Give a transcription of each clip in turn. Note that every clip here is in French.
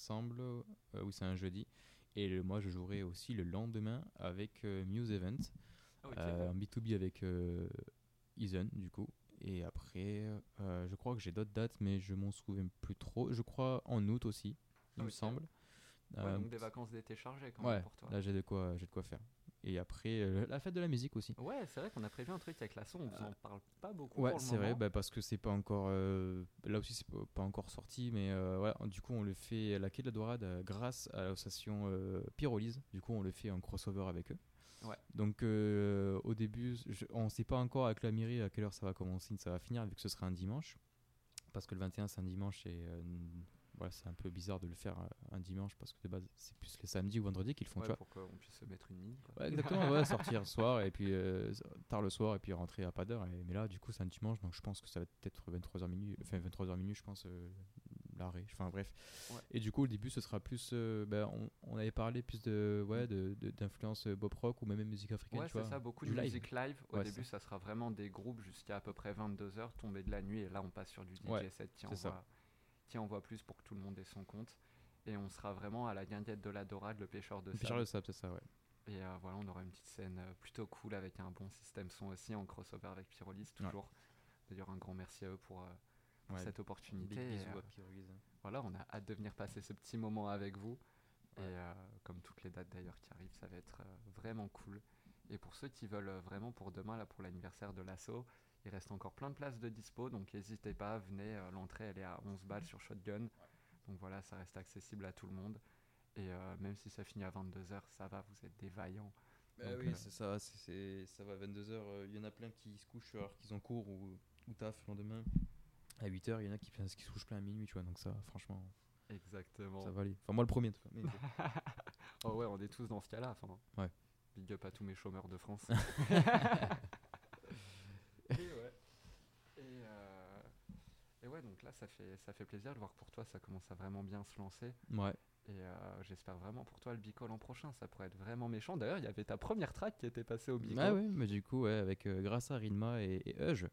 semble. Oui, c'est un jeudi. Et moi, je jouerai aussi le lendemain avec Muse Event, Ok. en B2B avec Ethan, du coup. Et après, je crois que j'ai d'autres dates, mais je m'en souviens plus trop. Je crois en août aussi, il me Ok. semble. Ouais, Euh, donc des vacances d'été chargées quand même ouais, pour toi. là j'ai de quoi faire. Et après, la fête de la musique aussi. Ouais, c'est vrai qu'on a prévu un truc avec l'assaut, on vous Euh, en parle pas beaucoup Ouais, pour le c'est vrai, moment. bah, parce que c'est pas encore. Là aussi, c'est pas encore sorti, mais ouais, du coup, on le fait à la Quai de la Dorade grâce à l'association Pyrolyse. Du coup, on le fait en crossover avec eux. Ouais. Donc, au début, on sait pas encore avec la mairie à quelle heure ça va commencer, ça va finir, vu que ce sera un dimanche. Parce que le 21, c'est un dimanche et voilà, c'est un peu bizarre de le faire un dimanche parce que de base, c'est plus les samedis ou vendredis qu'ils le font, tu Ouais, vois. pour qu'on puisse se mettre une mine, quoi. Ouais, exactement, ouais, sortir le soir et puis tard le soir et puis rentrer à pas d'heure. Mais là, du coup, c'est un dimanche, donc je pense que ça va peut-être 23h minuit, enfin 23h minuit, je pense, l'arrêt. Enfin bref. Ouais. Et du coup, au début, ce sera plus. On avait parlé plus d'influence pop rock ou même musique africaine, Ouais, tu c'est vois. ça, beaucoup de Du live. musique live. Au Ouais, c'est début, ça. ça sera vraiment des groupes jusqu'à à peu près 22h, tombée de la nuit, et là, on passe sur du Ouais, DJ set c'est ça. qui envoie plus pour que tout le monde ait son compte. Et on sera vraiment à la guinguette de la Dorade, le pêcheur de Charles sable. de Sable, c'est ça, ouais. Et voilà, on aura une petite scène plutôt cool avec un bon système son aussi en crossover avec Pyrolyse, Ouais. toujours. D'ailleurs, un grand merci à eux pour Ouais. cette Big opportunité. bisous à Pyrolyse. Voilà, on a hâte de venir passer ce petit moment avec vous. Et Ouais. comme toutes les dates d'ailleurs qui arrivent, ça va être vraiment cool. Et pour ceux qui veulent vraiment pour demain, là pour l'anniversaire de l'assaut, il reste encore plein de places de dispo, donc n'hésitez pas, venez. L'entrée elle est à 11 balles sur Shotgun. Donc voilà, ça reste accessible à tout le monde. Et même si ça finit à 22h, ça va, vous êtes des vaillants. Bah Donc oui, c'est ça, ça va à 22h. Il y en a plein qui se couchent alors qu'ils ont cours ou taf le lendemain. À 8h, il y en a qui se couchent plein à minuit, tu vois. Donc ça, franchement, ça exactement. va aller. Enfin, moi le premier en tout cas. Mais bon. Oh ouais, on est tous dans ce cas-là. Enfin, Ouais. big up à tous mes chômeurs de France. Et ouais. Et, euh, et ouais, donc là, ça fait plaisir de voir que pour toi, ça commence à vraiment bien se lancer. Ouais. Et j'espère vraiment pour toi le Bicol l'an prochain, ça pourrait être vraiment méchant. D'ailleurs, il y avait ta première track qui était passée au Ah Bico. ouais, mais du coup, ouais, avec grâce à Rinma et Euge,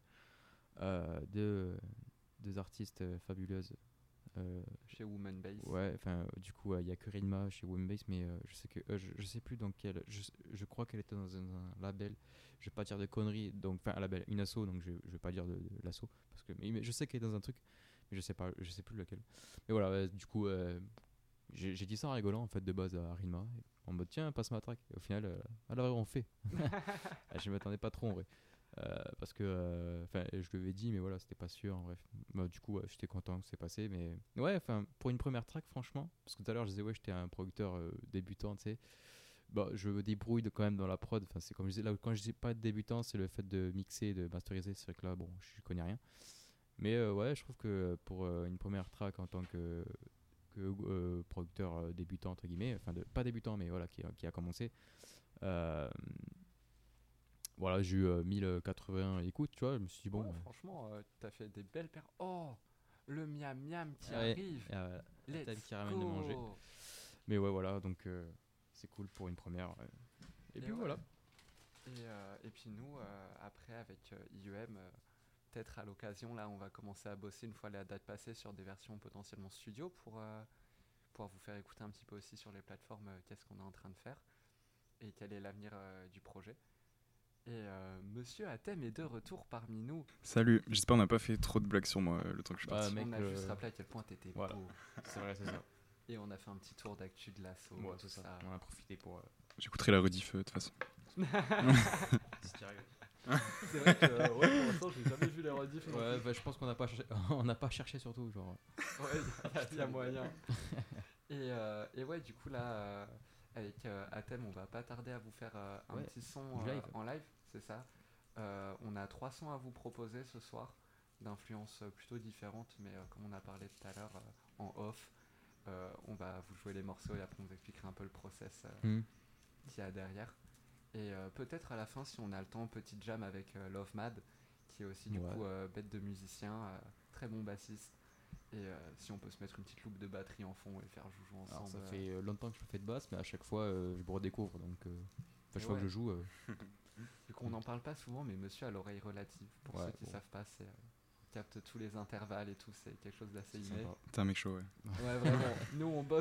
deux artistes fabuleuses. Chez Woman Base. Ouais, enfin, du coup, il y a que Rinma chez Wombase, mais je sais que je sais plus dans quel. Je crois qu'elle était dans un label. Je vais pas dire de conneries, donc enfin un label, une asso, donc je vais pas dire de l'asso parce que mais je sais qu'elle est dans un truc, mais je sais plus lequel. Mais voilà, du coup, j'ai dit ça en rigolant en fait de base à Rinma, en mode tiens passe ma track. Et au final, alors on fait. Je m'attendais pas trop en vrai. Parce que enfin je lui avais dit mais voilà c'était pas sûr en bref. Bah, du coup j'étais content que c'est passé mais ouais enfin pour une première track franchement parce que tout à l'heure je disais ouais j'étais un producteur débutant tu sais bah je me débrouille quand même dans la prod enfin c'est comme je disais là quand je dis pas de débutant c'est le fait de mixer de masteriser c'est vrai que là bon je connais rien mais ouais je trouve que pour une première track en tant que producteur débutant entre guillemets enfin pas débutant mais voilà qui a commencé euh, voilà, j'ai eu 1080 écoutes, tu vois. Je me suis dit, bon, Ouais, franchement, t'as fait des belles paires. Oh, le miam miam qui ouais, arrive. la table Let's qui ramène de manger. go. Mais ouais, voilà, donc c'est cool pour une première. Et Et puis ouais. voilà. Et puis nous, après avec IEM, peut-être à l'occasion, là, on va commencer à bosser une fois la date passée sur des versions potentiellement studio pour pouvoir vous faire écouter un petit peu aussi sur les plateformes qu'est-ce qu'on est en train de faire et quel est l'avenir du projet. Et Monsieur Athème est de retour parmi nous. Salut, j'espère qu'on n'a pas fait trop de blagues sur moi le temps que je suis Bah, parti. mec, On a juste rappelé à quel point t'étais voilà. beau. C'est vrai, c'est ça. Et on a fait un petit tour d'actu de l'assaut. Ouais, tout c'est ça. On a profité pour. J'écouterai la rediff de toute façon. C'est vrai que ouais, pour l'instant, j'ai jamais vu les rediffs. Ouais, bah, je pense qu'on n'a pas cherché, on n'a pas cherché surtout, genre. Ouais, il y a moyen. Et ouais, du coup, là, avec Athème, on va pas tarder à vous faire un Ouais, petit son du live. en live, c'est ça. On a 3 sons à vous proposer ce soir, d'influences plutôt différentes, mais comme on a parlé tout à l'heure en off, on va vous jouer les morceaux et après on vous expliquera un peu le process Hmm. qu'il y a derrière. Et peut-être à la fin, si on a le temps, petite jam avec Love Mad, qui est aussi du Ouais. coup bête de musicien, très bon bassiste. Et si on peut se mettre une petite loupe de batterie en fond et faire joujou Alors, ensemble. ça fait longtemps que je fais de basse, mais à chaque fois, je me redécouvre. Donc, chaque fois ouais. que je joue. Du coup, on n'en parle pas souvent, mais monsieur a l'oreille relative. Pour Ouais, ceux qui bon. savent pas, c'est capte tous les intervalles et tout, c'est quelque chose d'assez C'est inné. sympa. T'es un mec chaud, ouais. Ouais, vraiment. Nous, on bosse